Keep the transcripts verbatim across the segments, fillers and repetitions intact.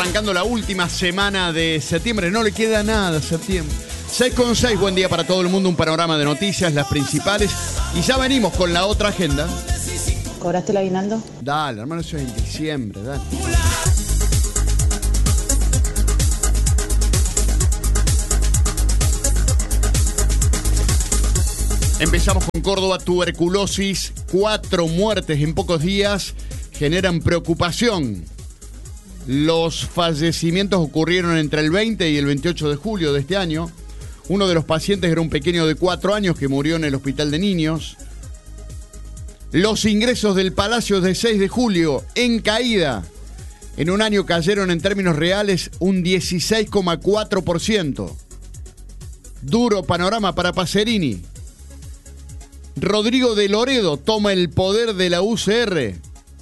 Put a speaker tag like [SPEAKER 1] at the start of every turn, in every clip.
[SPEAKER 1] arrancando la última semana de septiembre. No le queda nada a septiembre. seis con seis, buen día para todo el mundo. Un panorama de noticias, las principales. Y ya venimos con la otra agenda.
[SPEAKER 2] ¿Cobraste el aguinaldo?
[SPEAKER 1] Dale, hermano, eso es en diciembre, dale. Empezamos con Córdoba, tuberculosis, cuatro muertes en pocos días generan preocupación. Los fallecimientos ocurrieron entre el veinte y el veintiocho de julio de este año. Uno de los pacientes era un pequeño de cuatro años que murió en el hospital de niños. Los ingresos del Palacio de seis de julio en caída. En un año cayeron en términos reales un dieciséis coma cuatro por ciento. Duro panorama para Pacerini. Rodrigo de Loredo toma el poder de la U C R.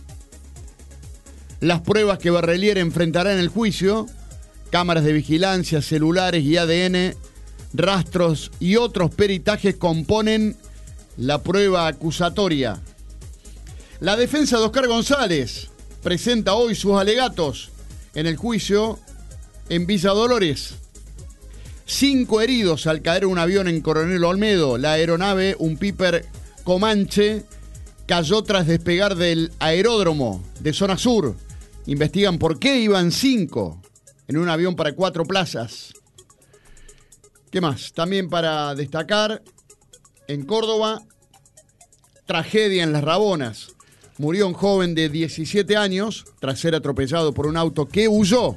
[SPEAKER 1] Las pruebas que Barrelier enfrentará en el juicio, cámaras de vigilancia, celulares y A D N, rastros y otros peritajes componen la prueba acusatoria. La defensa de Oscar González presenta hoy sus alegatos en el juicio en Villa Dolores. Cinco heridos al caer un avión en Coronel Olmedo. La aeronave, un Piper Comanche, cayó tras despegar del aeródromo de zona sur. Investigan por qué iban cinco en un avión para cuatro plazas. ¿Qué más? También para destacar, en Córdoba, tragedia en Las Rabonas. Murió un joven de diecisiete años tras ser atropellado por un auto que huyó.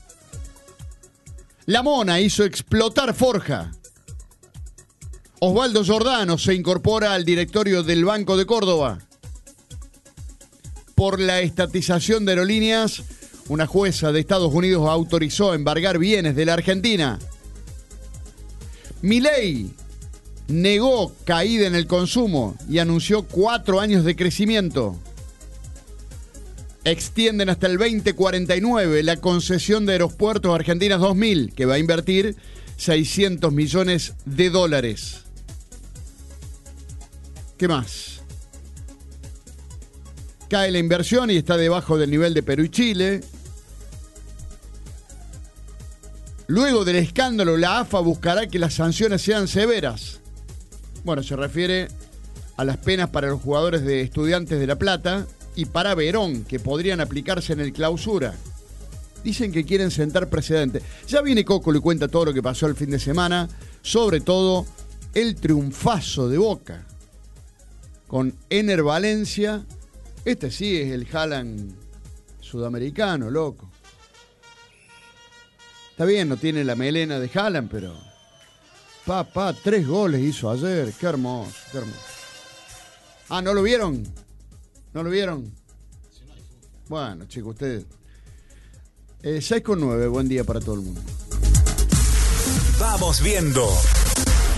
[SPEAKER 1] La Mona hizo explotar Forja. Osvaldo Giordano se incorpora al directorio del Banco de Córdoba. Por la estatización de aerolíneas, una jueza de Estados Unidos autorizó embargar bienes de la Argentina. Milei negó caída en el consumo y anunció cuatro años de crecimiento. Extienden hasta el veinte cuarenta y nueve la concesión de Aeropuertos Argentinas dos mil, que va a invertir seiscientos millones de dólares. ¿Qué más? Cae la inversión y está debajo del nivel de Perú y Chile. Luego del escándalo, la A F A buscará que las sanciones sean severas. Bueno, se refiere a las penas para los jugadores de Estudiantes de La Plata y para Verón, que podrían aplicarse en el Clausura. Dicen que quieren sentar precedente. Ya viene Coco y cuenta todo lo que pasó el fin de semana, sobre todo el triunfazo de Boca con Ener Valencia. Este sí es el Haaland sudamericano, loco. Está bien, no tiene la melena de Haaland, pero papá, tres goles hizo ayer. Qué hermoso, qué hermoso. Ah, ¿no lo vieron? ¿No lo vieron? Bueno, chicos, ustedes. Eh, seis con nueve, buen día para todo el mundo.
[SPEAKER 3] Vamos viendo.